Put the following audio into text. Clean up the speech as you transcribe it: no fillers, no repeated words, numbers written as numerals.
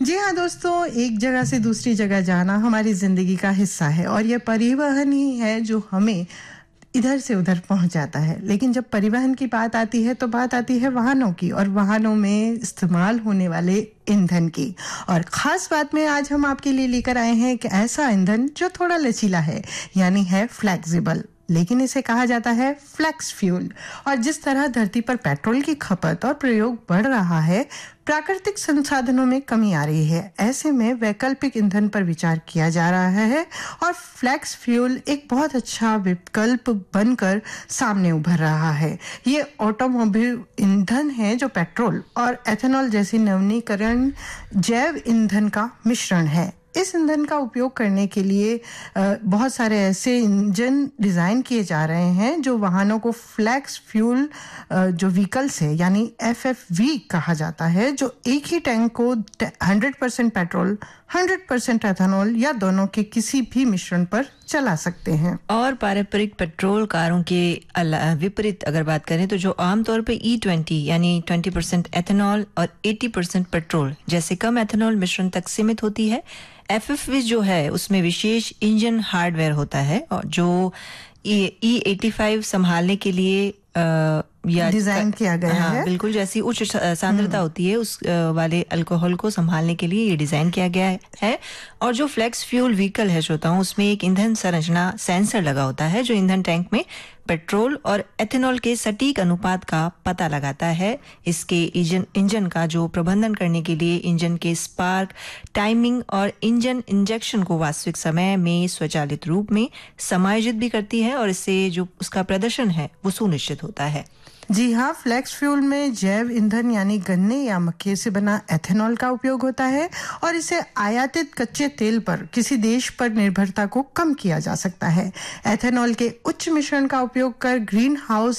जी हाँ दोस्तों, एक जगह से दूसरी जगह जाना हमारी ज़िंदगी का हिस्सा है और ये परिवहन ही है जो हमें इधर से उधर पहुंचाता है। लेकिन जब परिवहन की बात आती है तो बात आती है वाहनों की और वाहनों में इस्तेमाल होने वाले ईंधन की। और ख़ास बात में आज हम आपके लिए लेकर आए हैं एक ऐसा ईंधन जो थोड़ा लचीला है, यानी है फ्लेक्सिबल, लेकिन इसे कहा जाता है फ्लेक्स फ्यूल। और जिस तरह धरती पर पेट्रोल की खपत और प्रयोग बढ़ रहा है, प्राकृतिक संसाधनों में कमी आ रही है, ऐसे में वैकल्पिक ईंधन पर विचार किया जा रहा है और फ्लेक्स फ्यूल एक बहुत अच्छा विकल्प बनकर सामने उभर रहा है। ये ऑटोमोबाइल ईंधन है जो पेट्रोल और एथेनॉल जैसी नवीनीकरण जैव ईंधन का मिश्रण है। इस ईंधन का उपयोग करने के लिए बहुत सारे ऐसे इंजन डिज़ाइन किए जा रहे हैं जो वाहनों को फ्लेक्स फ्यूल जो व्हीकल्स है यानी FFV कहा जाता है, जो एक ही टैंक को 100% पेट्रोल 100% एथेनॉल या दोनों के किसी भी मिश्रण पर चला सकते हैं। और पारंपरिक पेट्रोल कारों के विपरीत अगर बात करें तो जो आमतौर पे E20 यानी 20% एथेनॉल और 80% पेट्रोल जैसे कम एथेनॉल मिश्रण तक सीमित होती है, FFV जो है उसमें विशेष इंजन हार्डवेयर होता है और जो E85 संभालने के लिए या डिजाइन किया गया है। बिल्कुल, जैसी उच्च सांद्रता होती है उस वाले अल्कोहल को संभालने के लिए ये डिजाइन किया गया है। और जो फ्लेक्स फ्यूल व्हीकल है श्रोताओं, उसमें एक ईंधन संरचना सेंसर लगा होता है जो ईंधन टैंक में पेट्रोल और एथेनॉल के सटीक अनुपात का पता लगाता है। इसके इंजन का जो प्रबंधन करने के लिए इंजन के स्पार्क, टाइमिंग और इंजन इंजेक्शन को वास्तविक समय में स्वचालित रूप में समायोजित भी करती है और इससे जो उसका प्रदर्शन है वो सुनिश्चित होता है। जी हाँ, फ्लेक्स फ्यूल में जैव ईंधन यानी गन्ने या मक्के से बना एथेनॉल का उपयोग होता है और इसे आयातित कच्चे तेल पर किसी देश पर निर्भरता को कम किया जा सकता है। एथेनॉल के उच्च मिश्रण का उपयोग कर ग्रीन हाउस